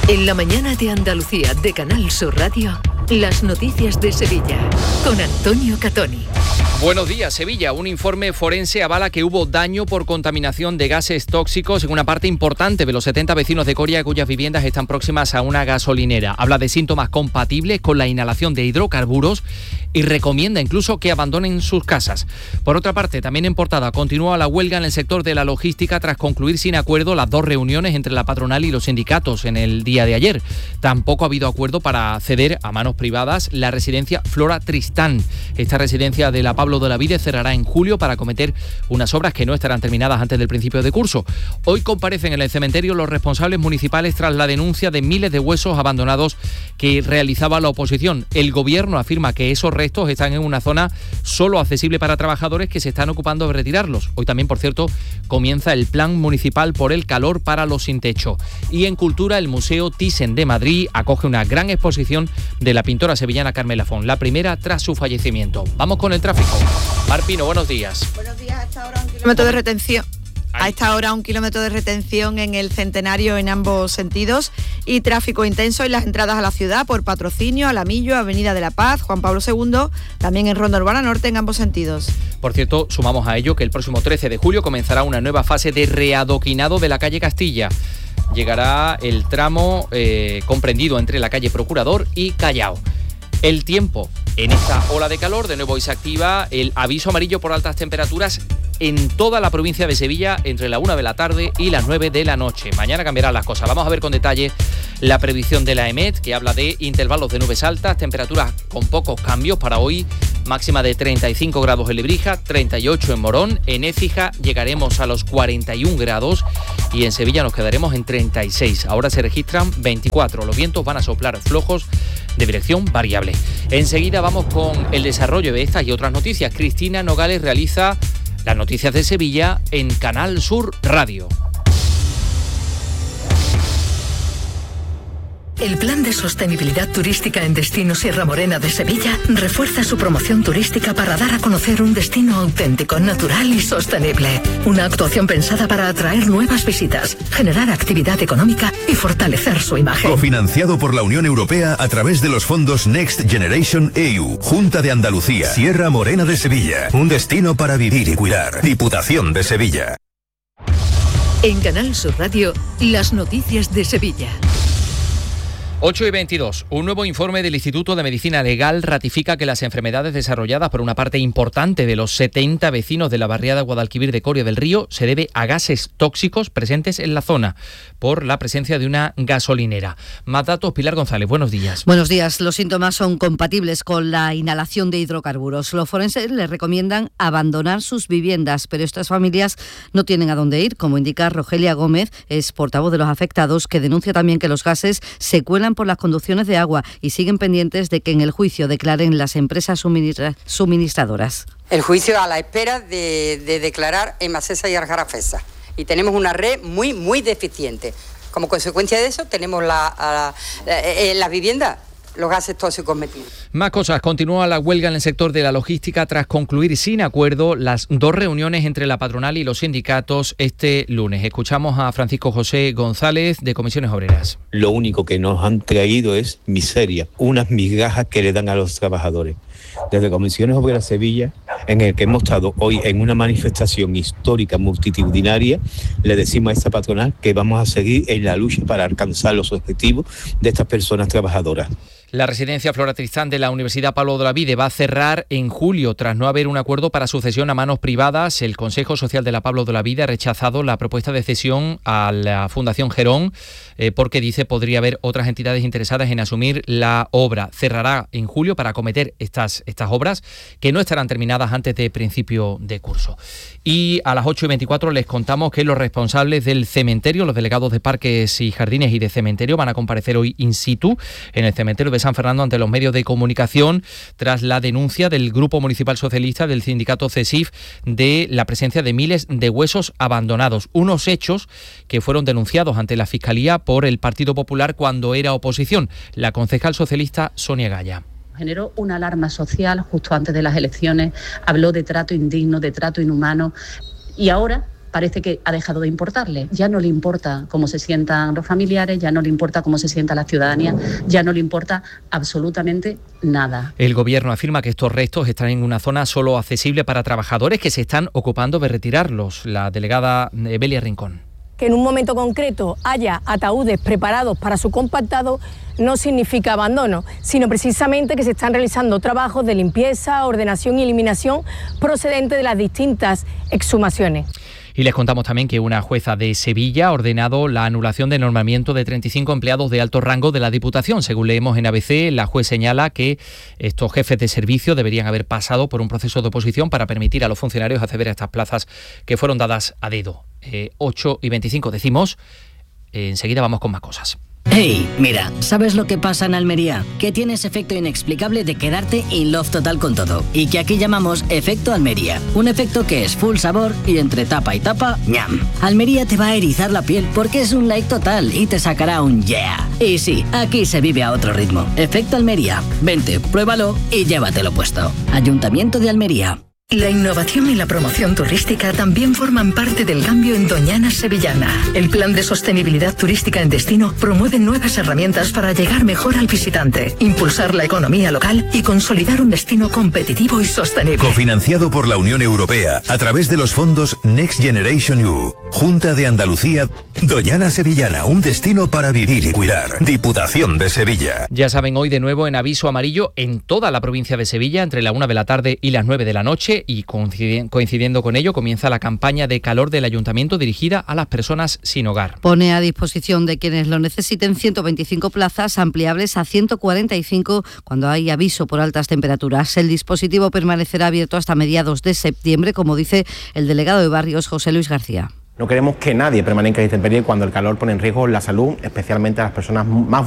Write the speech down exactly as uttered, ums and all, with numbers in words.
En la mañana de Andalucía de Canal Sur Radio, las noticias de Sevilla, con Antonio Catoni. Buenos días, Sevilla. Un informe forense avala que hubo daño por contaminación de gases tóxicos en una parte importante de los setenta vecinos de Coria cuyas viviendas están próximas a una gasolinera. Habla de síntomas compatibles con la inhalación de hidrocarburos y recomienda incluso que abandonen sus casas. Por otra parte, también en portada, continúa la huelga en el sector de la logística tras concluir sin acuerdo las dos reuniones entre la patronal y los sindicatos en el día de ayer. Tampoco ha habido acuerdo para ceder a manos privadas la residencia Flora Tristán. Esta residencia de la Pablo de Olavide cerrará en julio para acometer unas obras que no estarán terminadas antes del principio de curso. Hoy comparecen en el cementerio los responsables municipales tras la denuncia de miles de huesos abandonados que realizaba la oposición. El gobierno afirma que esos restos están en una zona solo accesible para trabajadores que se están ocupando de retirarlos. Hoy también, por cierto, comienza el plan municipal por el calor para los sin techo. Y en cultura, el Museo Thyssen de Madrid acoge una gran exposición de la pintora sevillana Carmen Lafón, la primera tras su fallecimiento. Vamos con el tráfico. Mar Pino, buenos días. Buenos días. A esta hora un kilómetro de retención. A esta hora un kilómetro de retención en el Centenario en ambos sentidos y tráfico intenso en las entradas a la ciudad por Patrocinio, Alamillo, Avenida de la Paz, Juan Pablo segundo, también en Ronda Urbana Norte en ambos sentidos. Por cierto, sumamos a ello que el próximo trece de julio comenzará una nueva fase de readoquinado de la calle Castilla. Llegará el tramo eh, comprendido entre la calle Procurador y Callao. El tiempo en esta ola de calor, de nuevo hoy se activa el aviso amarillo por altas temperaturas en toda la provincia de Sevilla entre la una de la tarde y las nueve de la noche. Mañana cambiarán las cosas. Vamos a ver con detalle la previsión de la EMET, que habla de intervalos de nubes altas, temperaturas con pocos cambios para hoy, máxima de treinta y cinco grados en Lebrija, treinta y ocho en Morón, en Écija llegaremos a los cuarenta y un grados y en Sevilla nos quedaremos en treinta y seis. Ahora se registran veinticuatro. Los vientos van a soplar flojos de dirección variable. Enseguida vamos con el desarrollo de estas y otras noticias. Cristina Nogales realiza las noticias de Sevilla en Canal Sur Radio. El Plan de Sostenibilidad Turística en Destino Sierra Morena de Sevilla refuerza su promoción turística para dar a conocer un destino auténtico, natural y sostenible. Una actuación pensada para atraer nuevas visitas, generar actividad económica y fortalecer su imagen. Cofinanciado por la Unión Europea a través de los fondos Next Generation E U, Junta de Andalucía, Sierra Morena de Sevilla. Un destino para vivir y cuidar. Diputación de Sevilla. En Canal Sur Radio, las noticias de Sevilla. ocho y veintidós. Un nuevo informe del Instituto de Medicina Legal ratifica que las enfermedades desarrolladas por una parte importante de los setenta vecinos de la barriada Guadalquivir de Coria del Río se debe a gases tóxicos presentes en la zona por la presencia de una gasolinera. Más datos, Pilar González, buenos días. Buenos días. Los síntomas son compatibles con la inhalación de hidrocarburos. Los forenses les recomiendan abandonar sus viviendas, pero estas familias no tienen a dónde ir, como indica Rogelia Gómez, es portavoz de los afectados, que denuncia también que los gases se cuelan por las conducciones de agua y siguen pendientes de que en el juicio declaren las empresas suministra- suministradoras. El juicio a la espera de, de declarar Emasesa y Aljarafesa. Y tenemos una red muy, muy deficiente. Como consecuencia de eso tenemos la, la, la, la vivienda, los gases tóxicos metidos. Más cosas. Continúa la huelga en el sector de la logística tras concluir sin acuerdo las dos reuniones entre la patronal y los sindicatos este lunes. Escuchamos a Francisco José González de Comisiones Obreras. Lo único que nos han traído es miseria, unas migajas que le dan a los trabajadores. Desde Comisiones Obreras Sevilla, en el que hemos estado hoy en una manifestación histórica multitudinaria, le decimos a esta patronal que vamos a seguir en la lucha para alcanzar los objetivos de estas personas trabajadoras. La residencia Flora Tristán de la Universidad Pablo de Olavide va a cerrar en julio tras no haber un acuerdo para su cesión a manos privadas. El Consejo Social de la Pablo de Olavide ha rechazado la propuesta de cesión a la Fundación Gerón eh, porque dice podría haber otras entidades interesadas en asumir la obra. Cerrará en julio para acometer estas, estas obras que no estarán terminadas antes de principio de curso. Y a las ocho y veinticuatro les contamos que los responsables del cementerio, los delegados de Parques y Jardines y de Cementerio, van a comparecer hoy in situ en el cementerio de San Fernando ante los medios de comunicación tras la denuncia del Grupo Municipal Socialista del sindicato CESIF de la presencia de miles de huesos abandonados. Unos hechos que fueron denunciados ante la Fiscalía por el Partido Popular cuando era oposición. La concejal socialista Sonia Gaya. Generó una alarma social justo antes de las elecciones, habló de trato indigno, de trato inhumano y ahora parece que ha dejado de importarle. Ya no le importa cómo se sientan los familiares, ya no le importa cómo se sienta la ciudadanía, ya no le importa absolutamente nada. El Gobierno afirma que estos restos están en una zona solo accesible para trabajadores que se están ocupando de retirarlos. La delegada Belia Rincón. Que en un momento concreto haya ataúdes preparados para su compactado no significa abandono, sino precisamente que se están realizando trabajos de limpieza, ordenación y eliminación procedentes de las distintas exhumaciones. Y les contamos también que una jueza de Sevilla ha ordenado la anulación de nombramiento de treinta y cinco empleados de alto rango de la Diputación. Según leemos en A B C, la juez señala que estos jefes de servicio deberían haber pasado por un proceso de oposición para permitir a los funcionarios acceder a estas plazas que fueron dadas a dedo. Eh, ocho y veinticinco decimos, eh, enseguida vamos con más cosas. Hey, mira, ¿sabes lo que pasa en Almería? Que tienes efecto inexplicable de quedarte in love total con todo. Y que aquí llamamos efecto Almería. Un efecto que es full sabor y entre tapa y tapa, ñam. Almería te va a erizar la piel porque es un like total y te sacará un yeah. Y sí, aquí se vive a otro ritmo. Efecto Almería. Vente, pruébalo y llévatelo puesto. Ayuntamiento de Almería. La innovación y la promoción turística también forman parte del cambio en Doñana Sevillana. El Plan de Sostenibilidad Turística en Destino promueve nuevas herramientas para llegar mejor al visitante, impulsar la economía local y consolidar un destino competitivo y sostenible. Cofinanciado por la Unión Europea a través de los fondos Next Generation E U. Junta de Andalucía. Doñana Sevillana, un destino para vivir y cuidar. Diputación de Sevilla. Ya saben, hoy de nuevo en aviso amarillo en toda la provincia de Sevilla entre la una de la tarde y las nueve de la noche. Y coincidiendo con ello comienza la campaña de calor del Ayuntamiento dirigida a las personas sin hogar. Pone a disposición de quienes lo necesiten ciento veinticinco plazas ampliables a ciento cuarenta y cinco cuando hay aviso por altas temperaturas. El dispositivo permanecerá abierto hasta mediados de septiembre, como dice el delegado de Barrios, José Luis García. No queremos que nadie permanezca en intemperie cuando el calor pone en riesgo la salud, especialmente a las personas más